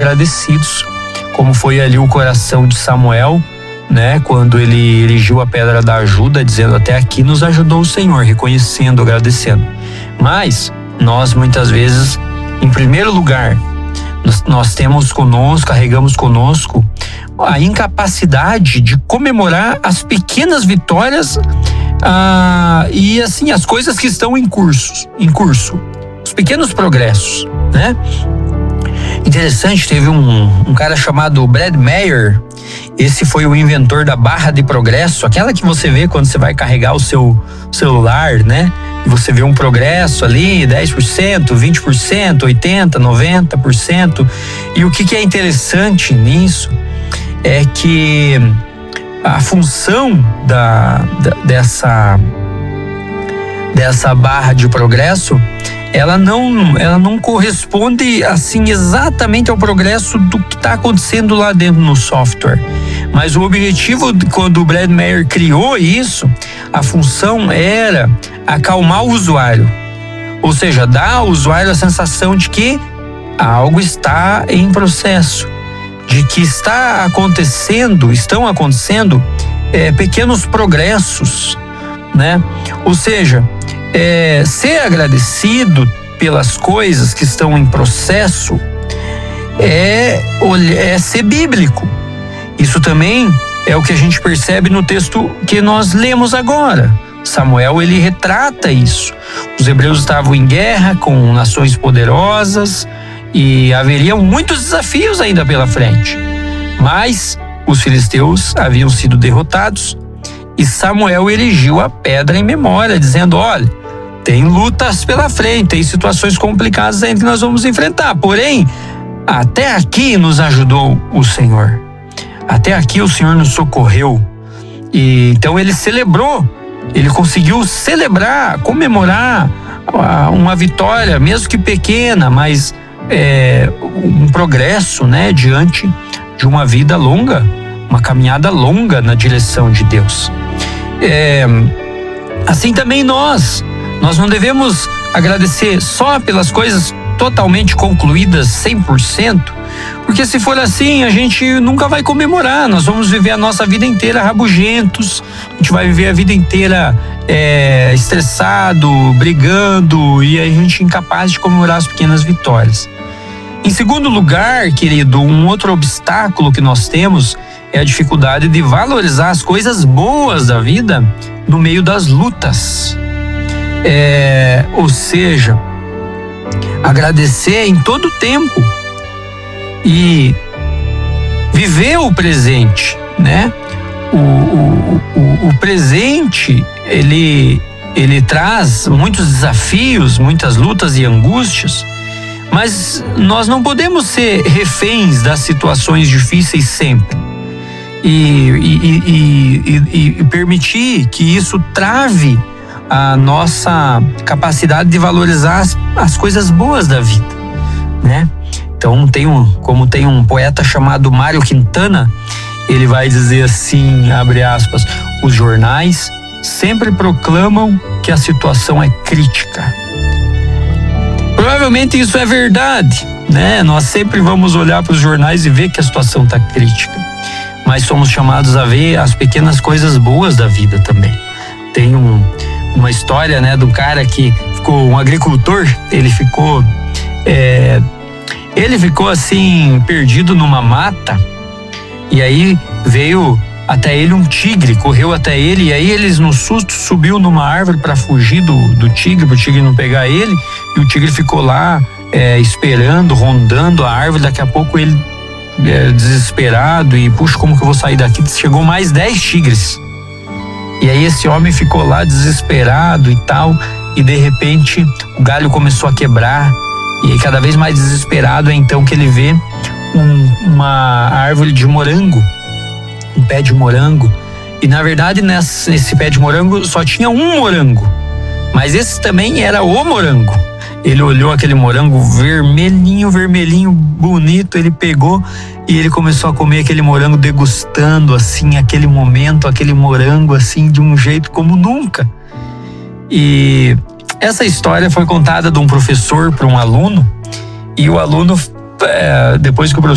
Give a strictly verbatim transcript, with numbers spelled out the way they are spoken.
agradecidos, como foi ali o coração de Samuel, né? Quando ele erigiu a pedra da ajuda, dizendo: até aqui nos ajudou o Senhor, reconhecendo, agradecendo. Mas nós muitas vezes, em primeiro lugar, nós, nós temos conosco, carregamos conosco a incapacidade de comemorar as pequenas vitórias ah, e assim as coisas que estão em curso, em curso, os pequenos progressos, né? Interessante, teve um, um cara chamado Brad Meyer. Esse foi o inventor da barra de progresso, aquela que você vê quando você vai carregar o seu celular, né? E você vê um progresso ali, dez por cento, vinte por cento, oitenta por cento, noventa por cento. E o que, que é interessante nisso é que a função da, da, dessa, dessa barra de progresso, ela não, ela não corresponde assim exatamente ao progresso do que está acontecendo lá dentro no software. Mas o objetivo, quando o Brad Meyer criou isso, a função era acalmar o usuário. Ou seja, dar ao usuário a sensação de que algo está em processo, de que está acontecendo, estão acontecendo é, pequenos progressos, né? Ou seja, É, ser agradecido pelas coisas que estão em processo é, é ser bíblico. Isso também é o que a gente percebe no texto que nós lemos agora. Samuel, ele retrata isso. Os hebreus estavam em guerra com nações poderosas e haveriam muitos desafios ainda pela frente. Mas os filisteus haviam sido derrotados e Samuel erigiu a pedra em memória, dizendo: olha, tem lutas pela frente, tem situações complicadas ainda que nós vamos enfrentar. Porém, até aqui nos ajudou o Senhor. Até aqui o Senhor nos socorreu. E então ele celebrou, ele conseguiu celebrar, comemorar uma vitória, mesmo que pequena, mas é, um progresso, né, diante de uma vida longa, uma caminhada longa na direção de Deus. É, assim também nós, nós não devemos agradecer só pelas coisas totalmente concluídas cem por cento, porque se for assim, a gente nunca vai comemorar. Nós vamos viver a nossa vida inteira rabugentos, a gente vai viver a vida inteira é, estressado, brigando, e a gente incapaz de comemorar as pequenas vitórias. Em segundo lugar, querido, um outro obstáculo que nós temos é a dificuldade de valorizar as coisas boas da vida no meio das lutas. É, ou seja, agradecer em todo tempo e viver o presente, né? O, o, o, o presente, ele, ele traz muitos desafios, muitas lutas e angústias, mas nós não podemos ser reféns das situações difíceis sempre e, e, e, e, e permitir que isso trave a nossa capacidade de valorizar as, as coisas boas da vida, né? Então tem um, como tem um poeta chamado Mário Quintana, ele vai dizer assim, abre aspas: os jornais sempre proclamam que a situação é crítica. Provavelmente isso é verdade, né? Nós sempre vamos olhar para os jornais e ver que a situação está crítica, mas somos chamados a ver as pequenas coisas boas da vida também. Tem um, uma história, né, de um cara que ficou, um agricultor, ele ficou é, ele ficou assim perdido numa mata, e aí veio até ele um tigre, correu até ele, e aí eles no susto subiu numa árvore para fugir do, do tigre, para o tigre não pegar ele, e o tigre ficou lá é, esperando, rondando a árvore. Daqui a pouco ele é, desesperado e puxa, como que eu vou sair daqui? Chegou mais dez tigres, e aí esse homem ficou lá desesperado e tal, e de repente o galho começou a quebrar, e aí cada vez mais desesperado é então que ele vê um, uma árvore de morango, um pé de morango, e na verdade nesse, nesse pé de morango só tinha um morango, mas esse também era o morango. Ele olhou aquele morango vermelhinho, vermelhinho, bonito, ele pegou e ele começou a comer aquele morango, degustando assim aquele momento, aquele morango assim de um jeito como nunca. E essa história foi contada de um professor para um aluno, e o aluno, é, depois que o professor